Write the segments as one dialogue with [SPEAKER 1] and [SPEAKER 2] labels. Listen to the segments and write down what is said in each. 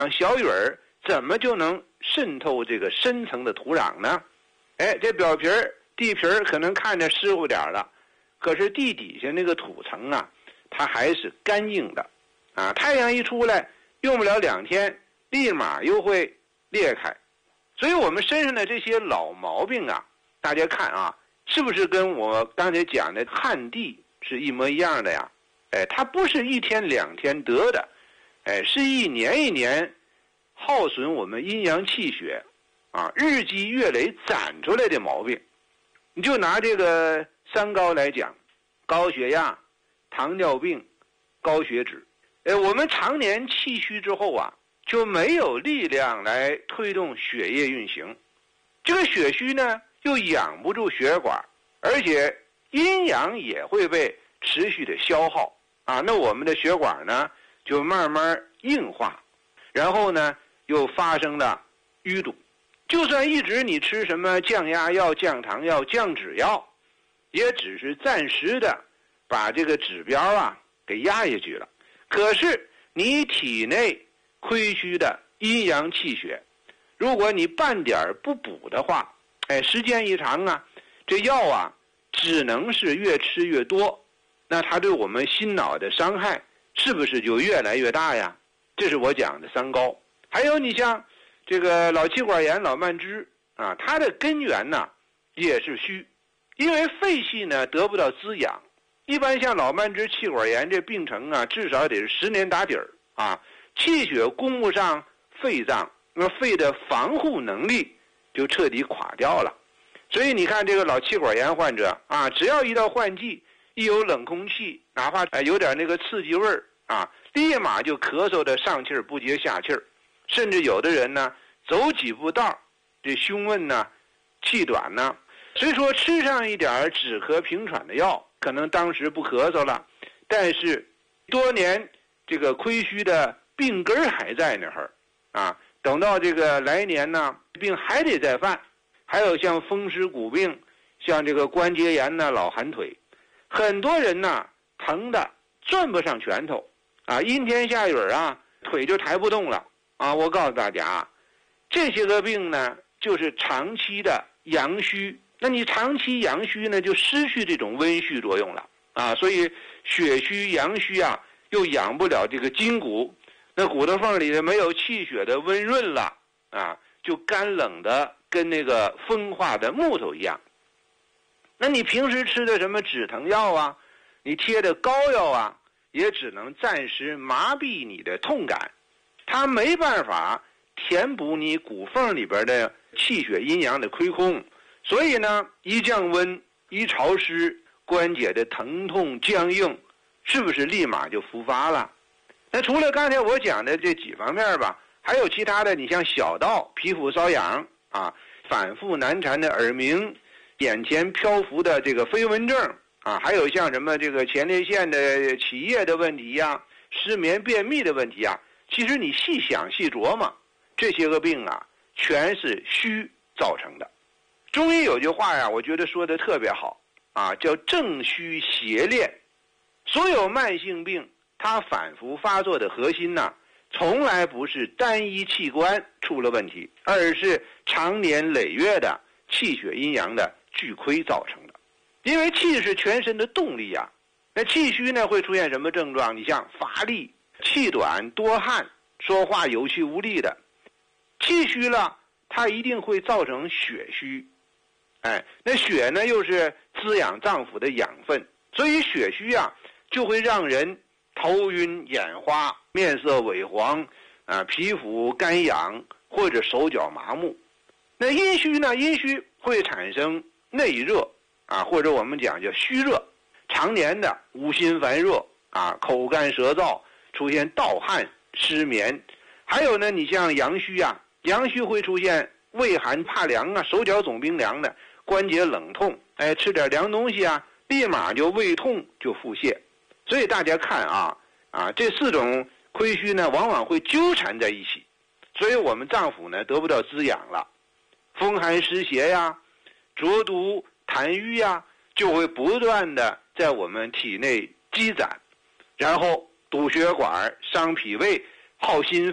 [SPEAKER 1] 小雨儿怎么就能渗透这个深层的土壤呢？这表皮儿、地皮儿可能看着湿乎点了，可是地底下那个土层啊，它还是干净的啊。太阳一出来，用不了2天，立马又会裂开。所以我们身上的这些老毛病啊，大家看啊，是不是跟我刚才讲的旱地是一模一样的呀？它不是1天2天得的，是一年一年耗损我们阴阳气血啊，日积月累攒出来的毛病。你就拿这个三高来讲，高血压、糖尿病、高血脂，我们常年气虚之后啊，就没有力量来推动血液运行，这个血虚呢又养不住血管，而且阴阳也会被持续的消耗啊，那我们的血管呢就慢慢硬化，然后呢又发生了淤堵。就算一直你吃什么降压药、降糖药、降脂药，也只是暂时的把这个指标啊给压下去了。可是你体内亏虚的阴阳气血，如果你半点不补的话，时间一长啊，这药啊只能是越吃越多，那它对我们心脑的伤害是不是就越来越大呀？这是我讲的三高。还有你像这个老气管炎、老慢支啊，它的根源呢也是虚，因为肺气呢得不到滋养。一般像老慢支、气管炎这病程啊，至少得是10年打底儿啊，气血供不上肺脏，那肺的防护能力就彻底垮掉了。所以你看这个老气管炎患者啊，只要一到换季，一有冷空气，哪怕有点那个刺激味儿啊，立马就咳嗽的上气儿不接下气儿，甚至有的人呢走几步道这胸闷呢、气短呢。所以说吃上一点止咳平喘的药，可能当时不咳嗽了，但是多年这个亏虚的病根还在那儿啊，等到这个来年呢，病还得再犯。还有像风湿骨病，像这个关节炎呢、老寒腿，很多人呢疼的攥不上拳头啊，阴天下雨啊，腿就抬不动了啊。我告诉大家，这些个病呢，就是长期的阳虚。那你长期阳虚呢，就失去这种温煦作用了啊，所以血虚、阳虚啊，又养不了这个筋骨，那骨头缝里没有气血的温润了啊，就干冷的跟那个风化的木头一样。那你平时吃的什么止疼药啊，你贴的膏药啊，也只能暂时麻痹你的痛感，它没办法填补你骨缝里边的气血阴阳的亏空。所以呢，一降温、一潮湿，关节的疼痛僵硬，是不是立马就复发了？那除了刚才我讲的这几方面吧，还有其他的，你像小到皮肤瘙痒啊，反复难缠的耳鸣，眼前漂浮的这个飞蚊症啊，还有像什么这个前列腺的起液的问题呀、失眠便秘的问题啊，其实你细想细琢磨，这些个病啊，全是虚造成的。中医有句话呀，我觉得说的特别好啊，叫正虚邪练。所有慢性病它反复发作的核心呢，从来不是单一器官出了问题，而是长年累月的气血阴阳的巨亏造成的。因为气是全身的动力啊，那气虚呢会出现什么症状？你像乏力、气短、多汗、说话有气无力的。气虚了，它一定会造成血虚。那血呢又是滋养脏腑的养分，所以血虚啊就会让人头晕眼花、面色萎黄啊、皮肤干痒或者手脚麻木。那阴虚呢，阴虚会产生内热啊，或者我们讲叫虚热，常年的无心烦热啊，口干舌燥，出现盗汗、失眠。还有呢，你像阳虚啊，阳虚会出现畏寒怕凉啊，手脚总冰凉的，关节冷痛，吃点凉东西啊，立马就胃痛就腹泻。所以大家看啊，这4种亏虚呢，往往会纠缠在一起，所以我们脏腑呢得不到滋养了，风寒湿邪呀、浊毒痰瘀呀，就会不断的在我们体内积攒，然后堵血管、伤脾胃、耗心肺，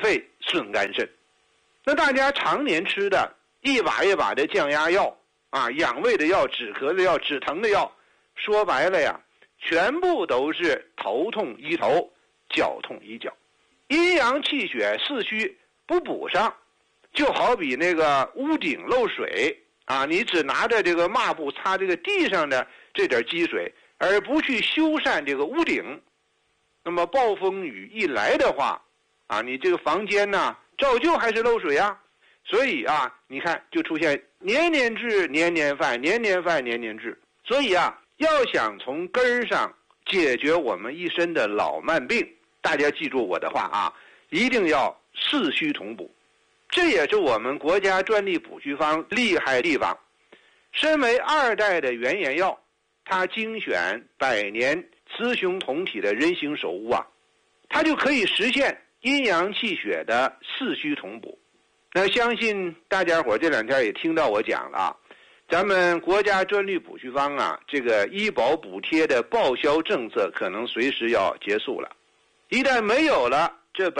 [SPEAKER 1] 损肝肾。那大家常年吃的一把一把的降压药啊，养胃的药、止咳的药、止疼的药，说白了呀，全部都是头痛医头，脚痛医脚。阴阳气血四虚不补上，就好比那个屋顶漏水啊，你只拿着这个抹布擦这个地上的这点积水，而不去修缮这个屋顶，那么暴风雨一来的话啊，你这个房间呢照旧还是漏水啊。所以啊，你看就出现年年治年年犯，年年犯年年治。所以啊，要想从根儿上解决我们一身的老慢病，大家记住我的话啊，一定要四虚同补。这也是我们国家专利补虚方厉害的地方。身为2代的原研药，它精选100年雌雄同体的人形首乌啊，它就可以实现阴阳气血的四虚同补。那相信大家伙这2天也听到我讲了啊，咱们国家专利补虚方啊，这个医保补贴的报销政策可能随时要结束了。一旦没有了这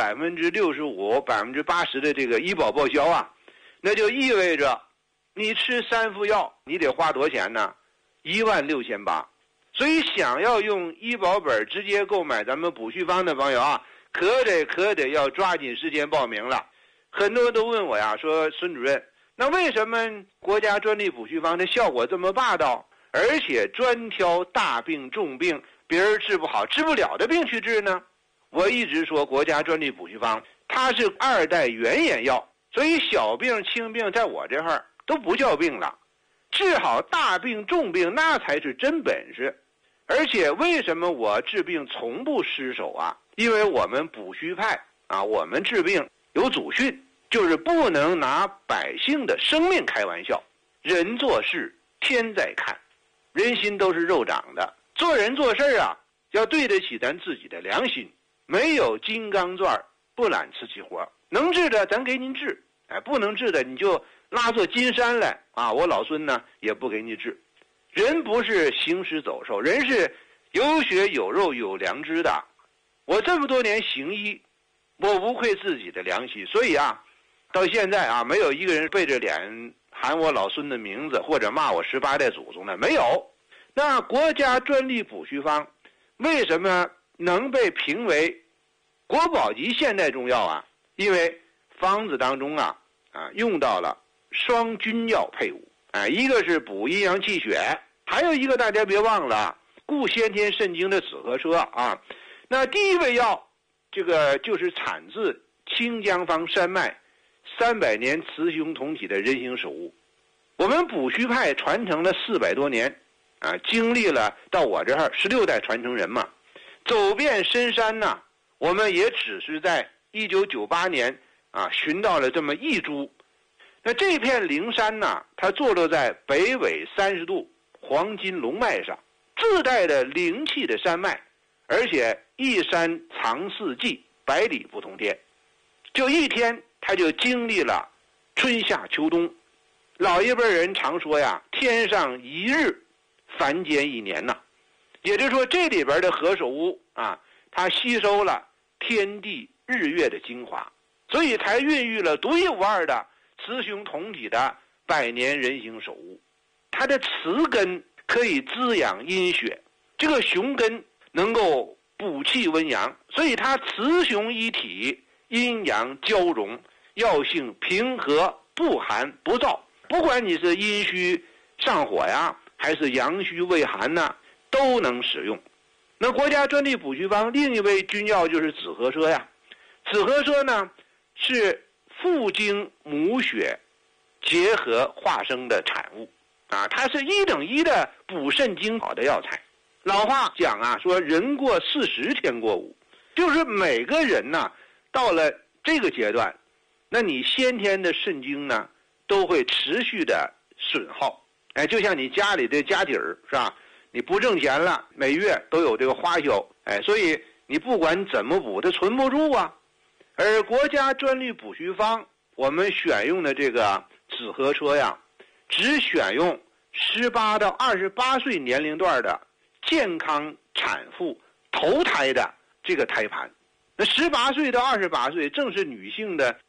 [SPEAKER 1] 65%、80%的这个医保报销啊，那就意味着你吃3副药，你得花多少钱呢？16800。所以想要用医保本直接购买咱们补虚方的朋友啊，可得要抓紧时间报名了。很多人都问我呀，说孙主任，那为什么国家专利补虚方的效果这么霸道，而且专挑大病重病别人治不好治不了的病去治呢？我一直说国家专利补虚方它是2代原研药，所以小病轻病在我这儿都不叫病了，治好大病重病那才是真本事。而且为什么我治病从不失手啊？因为我们补虚派啊，我们治病有祖训，就是不能拿百姓的生命开玩笑。人做事天在看，人心都是肉长的，做人做事啊要对得起咱自己的良心。没有金刚钻不揽瓷器活，能治的咱给您治，哎，不能治的你就拉座金山来啊！我老孙呢也不给你治。人不是行尸走兽，人是有血有肉有良知的。我这么多年行医，我无愧自己的良心，所以啊，到现在啊，没有一个人背着脸喊我老孙的名字或者骂我18代祖宗的，没有。那国家专利补虚方为什么能被评为国宝级现代中药啊？因为方子当中啊用到了双君药配伍，一个是补阴阳气血，还有一个大家别忘了固先天肾经的紫河车啊。那第一味药这个就是产自清江坊山脉300年雌雄同体的人形首乌。我们补虚派传承了400多年啊，经历了到我这儿16代传承人嘛，走遍深山呢，我们也只是在1998年啊寻到了这么一株。那这片灵山呢，它坐落在北纬30度黄金龙脉上，自带的灵气的山脉，而且一山藏4季，100里不同天。就一天它就经历了春夏秋冬。老一辈人常说呀，天上一日，凡间一年呐。也就是说，这里边的何首乌啊，它吸收了天地日月的精华，所以才孕育了独一无二的雌雄同体的100年人形首乌。它的雌根可以滋养阴血，这个雄根能够补气温阳，所以它雌雄一体，阴阳交融，药性平和，不寒不燥。不管你是阴虚上火呀，还是阳虚畏寒呢，都能使用。那国家专利补虚方另一味君药就是紫河车呀。紫河车呢是父精母血结合化生的产物啊，它是1等1的补肾精好的药材。老话讲啊，说人过40天过5，就是每个人呢到了这个阶段，那你先天的肾精呢都会持续的损耗。哎，就像你家里的家底儿是吧？你不挣钱了，每月都有这个花销，哎，所以你不管怎么补，它存不住啊。而国家专利补虚方，我们选用的这个紫河车呀，只选用18到28岁年龄段的健康产妇头胎的这个胎盘。 那18岁到28岁正是女性的